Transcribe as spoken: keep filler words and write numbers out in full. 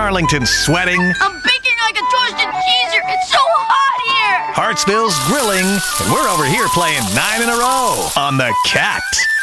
Arlington's sweating. I'm baking like a toasted cheeser. It's so hot here. Hartsville's grilling. And we're over here playing nine in a row on the Cat.